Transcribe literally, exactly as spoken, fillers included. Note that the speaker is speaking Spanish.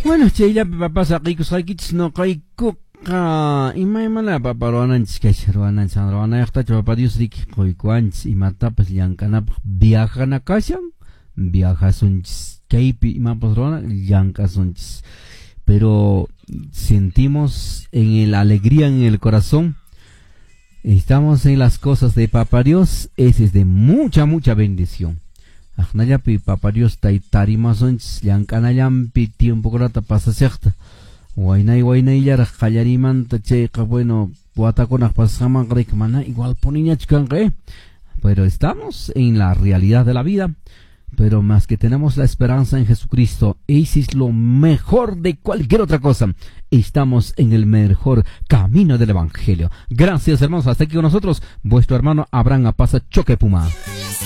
Bueno, chayla pasa rikus haykich no qayku ka imaymana paparuananchis kasharuananchis anrawanayaqtachu papa Dios riki quykuanchis imatapas llankanapaq viajana kashan viajasunchis kaypi imapas ruana llankasunchis, pero sentimos en la alegría en el corazón, estamos en las cosas de Papa Dios, ese es de mucha mucha bendición. Ajnayapi Papa Dios taitarimasonchis llankanallampi tiempo grata pasasaqta waynay waynayllari qallarimanta chayqa bueno watakunaq pasaqmanqa mana igual poniñachkanqa, pero estamos en la realidad de la vida, pero más que tenemos la esperanza en Jesucristo, ese es lo mejor de cualquier otra cosa. Estamos en el mejor camino del Evangelio. Gracias, hermanos. Hasta aquí con nosotros, vuestro hermano Abraham Apaza Choque Puma.